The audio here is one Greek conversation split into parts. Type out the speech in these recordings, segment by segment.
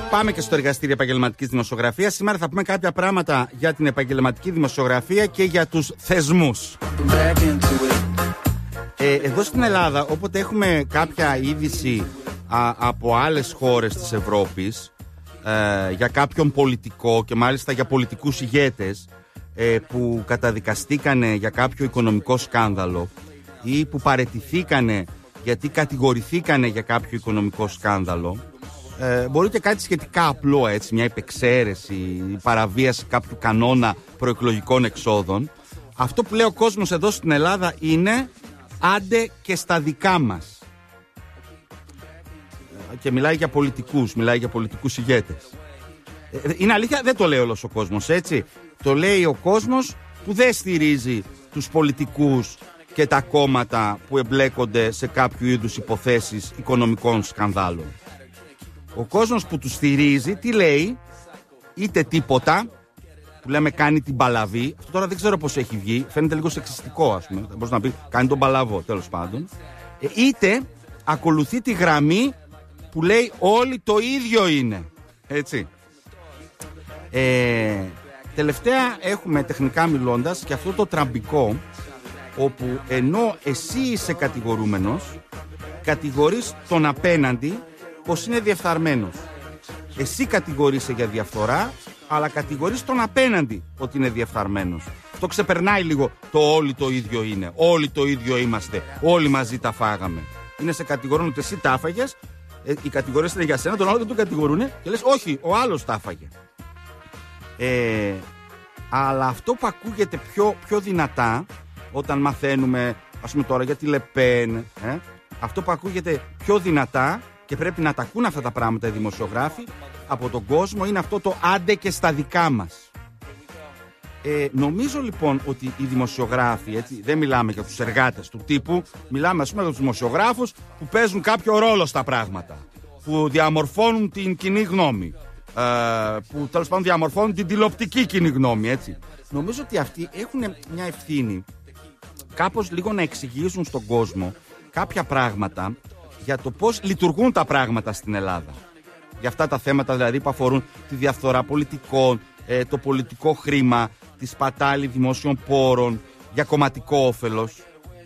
Πάμε και στο εργαστήριο επαγγελματικής δημοσιογραφίας. Σήμερα θα πούμε κάποια πράγματα για την επαγγελματική δημοσιογραφία και για τους θεσμούς. Εδώ στην Ελλάδα, όποτε έχουμε κάποια είδηση από άλλες χώρες της Ευρώπης για κάποιον πολιτικό και μάλιστα για πολιτικούς ηγέτες που καταδικαστήκανε για κάποιο οικονομικό σκάνδαλο ή που παραιτηθήκανε γιατί κατηγορηθήκανε για κάποιο οικονομικό σκάνδαλο, μπορεί και κάτι σχετικά απλό, έτσι, μια υπεξαίρεση, η παραβίαση κάποιου κανόνα προεκλογικών εξόδων. Αυτό που λέει ο κόσμος εδώ στην Ελλάδα είναι άντε και στα δικά μας. Και μιλάει για πολιτικούς ηγέτες. Είναι αλήθεια, δεν το λέει όλος ο κόσμος, έτσι. Το λέει ο κόσμος που δεν στηρίζει τους πολιτικούς και τα κόμματα που εμπλέκονται σε κάποιο είδους υποθέσεις οικονομικών σκανδάλων. Ο κόσμος που τους στηρίζει, τι λέει? Είτε τίποτα, που λέμε κάνει την παλαβή. Αυτό τώρα δεν ξέρω πώς έχει βγει, φαίνεται λίγο σεξιστικό, ας πούμε. Μπορείς να πει κάνει τον παλαβό, τέλος πάντων. Είτε ακολουθεί τη γραμμή που λέει όλοι το ίδιο είναι, έτσι. Τελευταία έχουμε, τεχνικά μιλώντας, και αυτό το τραμπικό, όπου ενώ εσύ είσαι κατηγορούμενος, κατηγορείς τον απέναντι πως είναι διεφθαρμένος. Εσύ κατηγορείσαι για διαφθορά, αλλά κατηγορείς τον απέναντι ότι είναι διεφθαρμένος. Αυτό ξεπερνάει λίγο το όλοι το ίδιο είναι. Όλοι το ίδιο είμαστε. Όλοι μαζί τα φάγαμε. Είναι σε κατηγορούν ότι εσύ τα φάγες, οι κατηγορίες είναι για σένα, τον άλλο δεν τον κατηγορούνε και λες όχι, ο άλλος τα φάγε. Αλλά αυτό που ακούγεται πιο δυνατά όταν μαθαίνουμε, ας πούμε τώρα για τη Λεπέν, αυτό που ακούγεται πιο δυνατά και πρέπει να τα ακούν αυτά τα πράγματα οι δημοσιογράφοι από τον κόσμο είναι αυτό το άντε και στα δικά μας. Νομίζω λοιπόν ότι οι δημοσιογράφοι, έτσι, δεν μιλάμε για τους εργάτες του τύπου, μιλάμε ας πούμε για τους δημοσιογράφους που παίζουν κάποιο ρόλο στα πράγματα, που διαμορφώνουν την κοινή γνώμη, που τέλος πάντων διαμορφώνουν την τηλεοπτική κοινή γνώμη, έτσι. Νομίζω ότι αυτοί έχουν μια ευθύνη κάπως λίγο να εξηγήσουν στον κόσμο κάποια πράγματα για το πώς λειτουργούν τα πράγματα στην Ελλάδα. Για αυτά τα θέματα δηλαδή που αφορούν τη διαφθορά πολιτικών, το πολιτικό χρήμα, τη σπατάλη δημόσιων πόρων για κομματικό όφελος.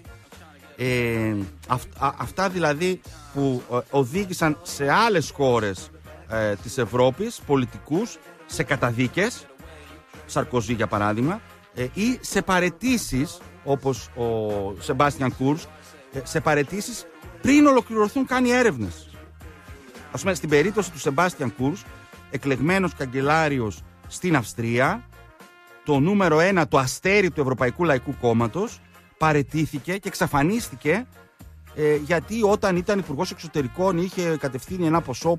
Αυτά δηλαδή που οδήγησαν σε άλλες χώρες της Ευρώπης πολιτικούς σε καταδίκες, Σαρκοζή για παράδειγμα, ή σε παραιτήσεις όπως ο Σεμπάστιαν Κούρς, σε παραιτήσεις πριν ολοκληρωθούν καν οι έρευνες. Ας πούμε στην περίπτωση του Σεμπάστιαν Κούρς, εκλεγμένος καγκελάριος στην Αυστρία, το νούμερο 1, το αστέρι του Ευρωπαϊκού Λαϊκού Κόμματος, παραιτήθηκε και εξαφανίστηκε γιατί όταν ήταν υπουργός εξωτερικών είχε κατευθύνει ένα ποσό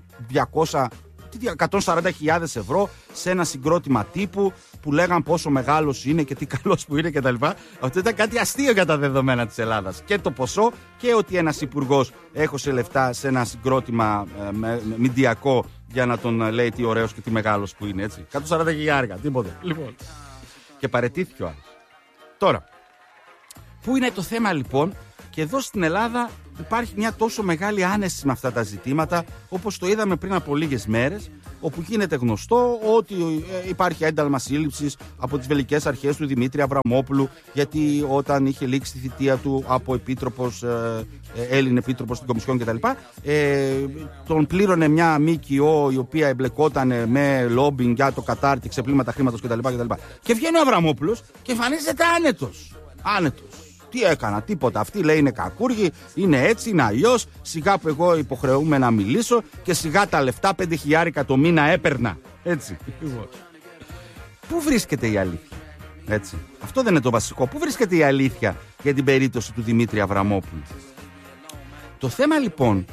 140.000 ευρώ σε ένα συγκρότημα τύπου που λέγαν πόσο μεγάλος είναι και τι καλός που είναι κτλ. Αυτό ήταν κάτι αστείο για τα δεδομένα της Ελλάδας. Και το ποσό και ότι ένας υπουργός έχωσε λεφτά σε ένα συγκρότημα μηντιακό για να τον λέει τι ωραίος και τι μεγάλος που είναι, έτσι. 140.000, τίποτε. Λοιπόν. Και παραιτήθηκε ο άλλος. Τώρα, πού είναι το θέμα λοιπόν? Και εδώ στην Ελλάδα υπάρχει μια τόσο μεγάλη άνεση με αυτά τα ζητήματα, όπως το είδαμε πριν από λίγες μέρες, όπου γίνεται γνωστό ότι υπάρχει ένταλμα σύλληψης από τις βελγικές αρχές του Δημήτρη Αβραμόπουλου, γιατί όταν είχε λήξει τη θητεία του από επίτροπος, Έλλην επίτροπος στην Κομισιόν κτλ., τον πλήρωνε μια ΜΚΟ η οποία εμπλεκόταν με λόμπινγκ για το Κατάρ και ξεπλύματα χρήματος κτλ. Και βγαίνει ο Αβραμόπουλος και εμφανίζεται άνετος. Τι έκανα, τίποτα. Αυτοί λέει είναι κακούργοι, είναι έτσι, είναι αλλιώς. Σιγά που εγώ υποχρεούμαι να μιλήσω και σιγά τα λεφτά 5.000 το μήνα έπαιρνα. Έτσι. Πού βρίσκεται η αλήθεια? Έτσι. Αυτό δεν είναι το βασικό. Πού βρίσκεται η αλήθεια για την περίπτωση του Δημήτρη Αβραμόπουλου? Το θέμα λοιπόν,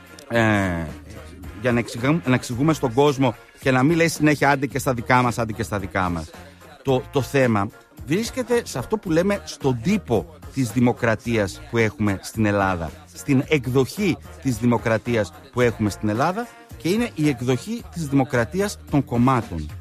για να εξηγούμε στον κόσμο και να μην λέει συνέχεια άντε και στα δικά μας, άντε και στα δικά μας. Το θέμα βρίσκεται σε αυτό που λέμε στον τύπο της δημοκρατίας που έχουμε στην Ελλάδα, στην εκδοχή της δημοκρατίας που έχουμε στην Ελλάδα, και είναι η εκδοχή της δημοκρατίας των κομμάτων.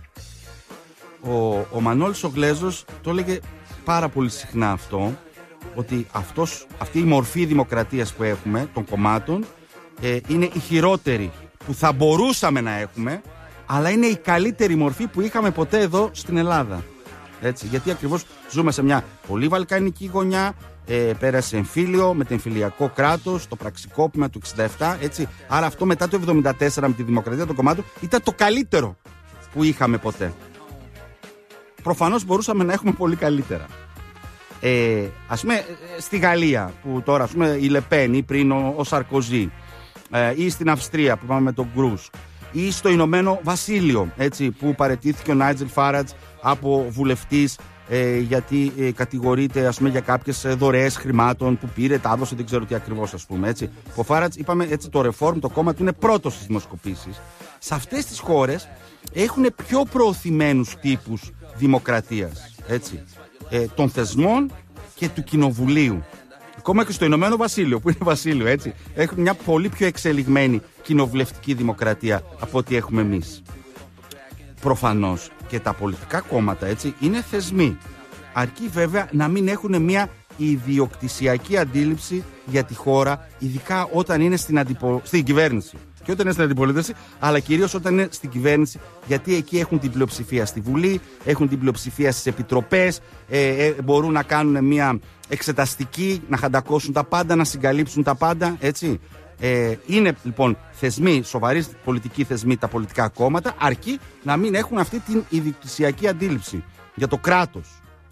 Ο Μανώλης ο Γλέζος το έλεγε πάρα πολύ συχνά αυτό, ότι αυτή η μορφή δημοκρατίας που έχουμε των κομμάτων είναι η χειρότερη που θα μπορούσαμε να έχουμε, αλλά είναι η καλύτερη μορφή που είχαμε ποτέ εδώ στην Ελλάδα. Έτσι, γιατί ακριβώς ζούμε σε μια πολύ βαλκανική γωνιά, πέρασε εμφύλιο με το εμφυλιακό κράτος, το πραξικόπημα του 67, έτσι. Άρα αυτό μετά το 74 με τη δημοκρατία των κομμάτων ήταν το καλύτερο που είχαμε ποτέ. Προφανώς μπορούσαμε να έχουμε πολύ καλύτερα. Ας πούμε στη Γαλλία που τώρα ας πούμε η Λεπέν ή πριν ο Σαρκοζή, ή στην Αυστρία που πάμε με τον Γκρούς, ή στο Ηνωμένο Βασίλειο, έτσι, που παραιτήθηκε ο Νάιτζελ Φάρατζ από βουλευτής γιατί κατηγορείται ας πούμε για κάποιες δωρεές χρημάτων που πήρε, τα έδωσε, δεν ξέρω τι ακριβώς ας πούμε, έτσι. Ο Φάρατζ, είπαμε έτσι, το Reform, το κόμμα του είναι πρώτο στις δημοσκοπήσεις. Σε αυτές τις χώρες έχουν πιο προωθημένους τύπους δημοκρατίας, έτσι, των θεσμών και του κοινοβουλίου. Ακόμα και στο Ηνωμένο Βασίλειο, που είναι βασίλειο, έτσι, έχουν μια πολύ πιο εξελιγμένη κοινοβουλευτική δημοκρατία από ό,τι έχουμε εμείς. Προφανώς και τα πολιτικά κόμματα, έτσι, είναι θεσμοί. Αρκεί βέβαια να μην έχουν μια ιδιοκτησιακή αντίληψη για τη χώρα, ειδικά όταν είναι στην κυβέρνηση. Και όταν είναι στην αντιπολίτευση, αλλά κυρίως όταν είναι στην κυβέρνηση, γιατί εκεί έχουν την πλειοψηφία στη Βουλή, έχουν την πλειοψηφία στις επιτροπές, μπορούν να κάνουν μια εξεταστική, να χαντακώσουν τα πάντα, να συγκαλύψουν τα πάντα, έτσι. Είναι λοιπόν θεσμοί, σοβαροί πολιτικοί θεσμοί, τα πολιτικά κόμματα, αρκεί να μην έχουν αυτή την ιδιοκτησιακή αντίληψη για το κράτος.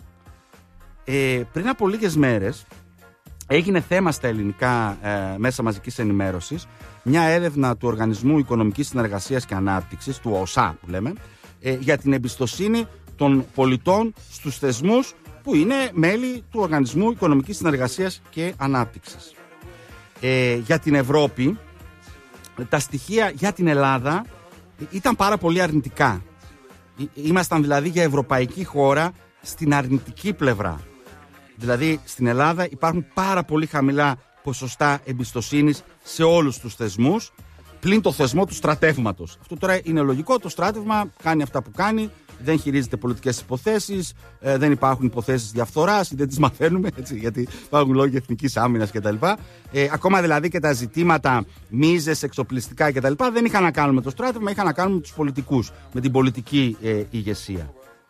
Πριν από λίγες μέρες έγινε θέμα στα ελληνικά μέσα μαζικής ενημέρωσης μια έρευνα του Οργανισμού Οικονομικής Συνεργασίας και Ανάπτυξης, του ΟΣΑ που λέμε, για την εμπιστοσύνη των πολιτών στους θεσμούς που είναι μέλη του Οργανισμού Οικονομικής Συνεργασίας και Ανάπτυξης. Για την Ευρώπη, τα στοιχεία για την Ελλάδα ήταν πάρα πολύ αρνητικά. Ήμασταν δηλαδή για ευρωπαϊκή χώρα στην αρνητική πλευρά. Δηλαδή στην Ελλάδα υπάρχουν πάρα πολύ χαμηλά ποσοστά εμπιστοσύνης σε όλους τους θεσμούς, πλην το θεσμό του στρατεύματος. Αυτό τώρα είναι λογικό, το στράτευμα κάνει αυτά που κάνει, δεν χειρίζεται πολιτικές υποθέσεις, δεν υπάρχουν υποθέσεις διαφθοράς, δεν τις μαθαίνουμε, έτσι, γιατί υπάρχουν λόγοι εθνικής άμυνας κτλ. Ακόμα δηλαδή και τα ζητήματα μίζες, εξοπλιστικά κτλ. Δεν είχαν να κάνουν με το στράτευμα, είχαν να κάνουν με τους πολιτικούς, με την πολιτική ηγεσία.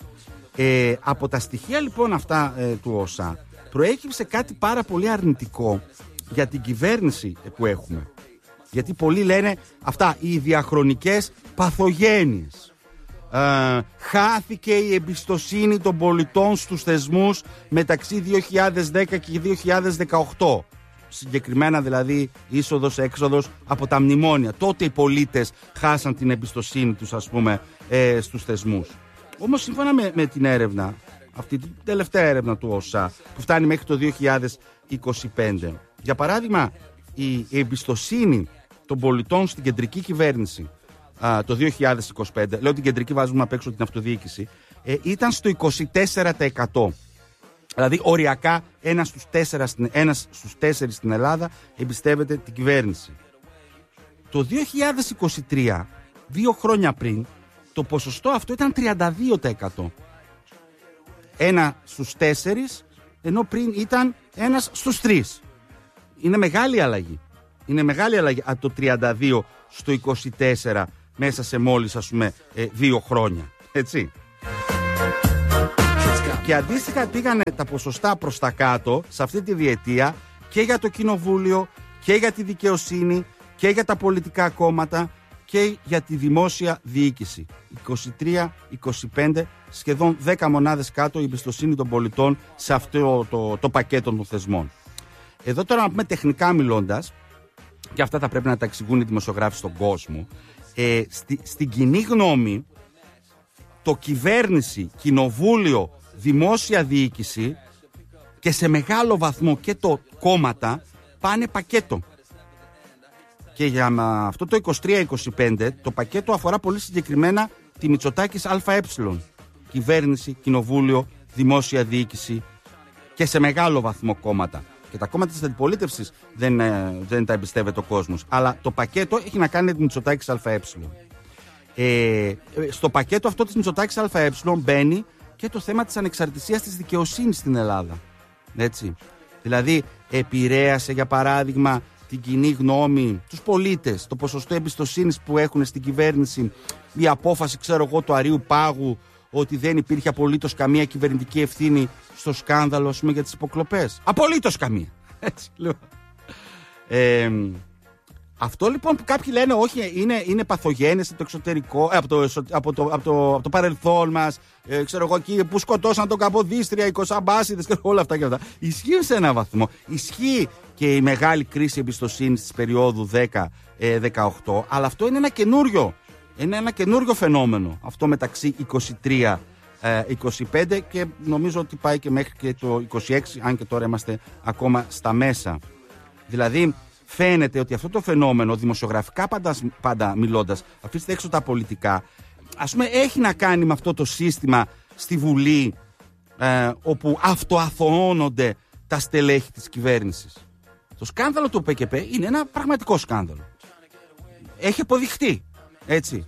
Από τα στοιχεία λοιπόν αυτά του ΩΣΑ προέκυψε κάτι πάρα πολύ αρνητικό για την κυβέρνηση που έχουμε. Γιατί πολλοί λένε αυτά, οι διαχρονικές παθογένειες. Χάθηκε η εμπιστοσύνη των πολιτών στους θεσμούς μεταξύ 2010 και 2018. Συγκεκριμένα δηλαδή είσοδος-έξοδος από τα μνημόνια. Τότε οι πολίτες χάσαν την εμπιστοσύνη τους, ας πούμε, στους θεσμούς. Όμως σύμφωνα με την έρευνα, αυτή την τελευταία έρευνα του ΩΣΑ που φτάνει μέχρι το 2025, για παράδειγμα η εμπιστοσύνη των πολιτών στην κεντρική κυβέρνηση το 2025, λέω την κεντρική, βάζουμε απ' έξω την αυτοδιοίκηση, ήταν στο 24%. Δηλαδή οριακά ένας στους 4 στην Ελλάδα εμπιστεύεται την κυβέρνηση. Το 2023, 2 χρόνια πριν, το ποσοστό αυτό ήταν 32%. 1 στους 4, ενώ πριν ήταν 1 στους 3. Είναι μεγάλη αλλαγή. Είναι μεγάλη αλλαγή από το 32 στο 24 μέσα σε μόλις, ας πούμε, 2 χρόνια. Έτσι. Και αντίστοιχα πήγανε τα ποσοστά προς τα κάτω σε αυτή τη διετία και για το κοινοβούλιο και για τη δικαιοσύνη και για τα πολιτικά κόμματα και για τη δημόσια διοίκηση. 23-25, σχεδόν 10 μονάδες κάτω η εμπιστοσύνη των πολιτών σε αυτό το πακέτο των θεσμών. Εδώ τώρα να πούμε τεχνικά μιλώντας, και αυτά θα πρέπει να τα εξηγούν οι δημοσιογράφοι στον κόσμο, στην κοινή γνώμη το κυβέρνηση, κοινοβούλιο, δημόσια διοίκηση και σε μεγάλο βαθμό και το κόμματα πάνε πακέτο. Και για αυτό το 23-25 το πακέτο αφορά πολύ συγκεκριμένα τη Μητσοτάκης ΑΕ. Κυβέρνηση, κοινοβούλιο, δημόσια διοίκηση και σε μεγάλο βαθμό κόμματα. Και τα κόμματα της αντιπολίτευσης δεν τα εμπιστεύεται ο κόσμος. Αλλά το πακέτο έχει να κάνει με τη Μητσοτάκης ΑΕ. Στο πακέτο αυτό της Μητσοτάκης ΑΕ μπαίνει και το θέμα της ανεξαρτησίας της δικαιοσύνης στην Ελλάδα. Έτσι. Δηλαδή επηρέασε για παράδειγμα την κοινή γνώμη, τους πολίτες, το ποσοστό εμπιστοσύνης που έχουν στην κυβέρνηση, η απόφαση, ξέρω εγώ, του Αρείου Πάγου ότι δεν υπήρχε απολύτως καμία κυβερνητική ευθύνη στο σκάνδαλο, ας πούμε, για τις υποκλοπές. Απολύτως καμία. Έτσι λέω. Αυτό λοιπόν που κάποιοι λένε όχι, είναι παθογένειες από το εξωτερικό, από το παρελθόν μας, ξέρω εγώ, εκεί που σκοτώσαν τον Καποδίστρια, οι Κοσαμπάσιδες και όλα αυτά και αυτά. Ισχύει σε έναν βαθμό. Ισχύει και η μεγάλη κρίση εμπιστοσύνης της περίοδου 10-18, αλλά αυτό είναι ένα καινούριο φαινόμενο. Αυτό μεταξύ 23-25 και νομίζω ότι πάει και μέχρι και το 26, αν και τώρα είμαστε ακόμα στα μέσα. Δηλαδή, φαίνεται ότι αυτό το φαινόμενο, δημοσιογραφικά πάντα μιλώντας, αφήστε έξω τα πολιτικά, ας πούμε, έχει να κάνει με αυτό το σύστημα στη Βουλή, όπου αυτοαθωώνονται τα στελέχη της κυβέρνησης. Το σκάνδαλο του ΠΚΠ είναι ένα πραγματικό σκάνδαλο. Έχει αποδειχτεί, έτσι.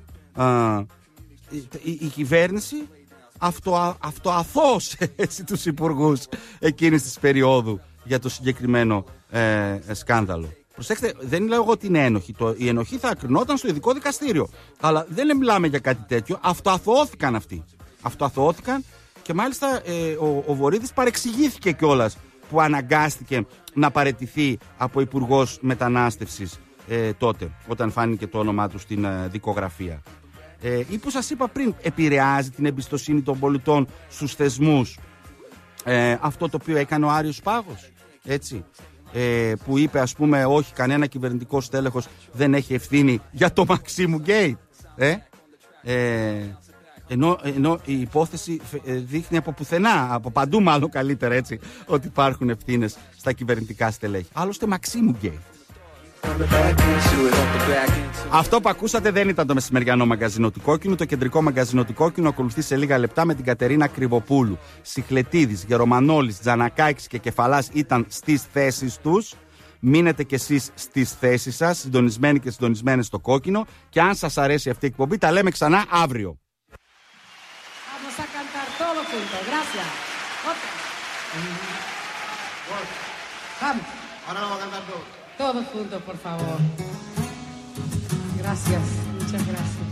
Η κυβέρνηση αυτοαθώωσε τους υπουργούς εκείνης της περίοδου για το συγκεκριμένο σκάνδαλο. Προσέξτε, δεν λέω εγώ ότι είναι ένοχοι. Η ενοχή θα ακρινόταν στο ειδικό δικαστήριο. Αλλά δεν μιλάμε για κάτι τέτοιο. Αυτοαθωώθηκαν αυτοί. Αυτοαθωώθηκαν και μάλιστα ο Βορίδης παρεξηγήθηκε κιόλας που αναγκάστηκε να παραιτηθεί από υπουργός μετανάστευσης τότε, όταν φάνηκε το όνομά του στην δικογραφία. Ή που σας είπα πριν, επηρεάζει την εμπιστοσύνη των πολιτών στους θεσμούς αυτό το οποίο έκανε ο Άριος Πάγος, έτσι, που είπε, ας πούμε, όχι, κανένα κυβερνητικό στέλεχος δεν έχει ευθύνη για το Μαξίμου Γκέιτ, ενώ η υπόθεση δείχνει από πουθενά, από παντού μάλλον καλύτερα, έτσι, ότι υπάρχουν ευθύνες στα κυβερνητικά στελέχη. Άλλωστε Μαξίμου Γκέιτ. Αυτό που ακούσατε δεν ήταν το μεσημεριανό μαγκαζίνο του Κόκκινου. Το κεντρικό μαγκαζίνο του Κόκκινου ακολουθεί σε λίγα λεπτά με την Κατερίνα Κρυβοπούλου. Σιχλετίδης, Γερομανόλης, Τζανακάκης και Κεφαλάς ήταν στις θέσεις τους. Μείνετε κι εσείς στις θέσεις σας, συντονισμένοι και συντονισμένες στο Κόκκινο. Και αν σας αρέσει αυτή η εκπομπή, τα λέμε ξανά αύριο. Todos juntos, por favor. Gracias, muchas gracias.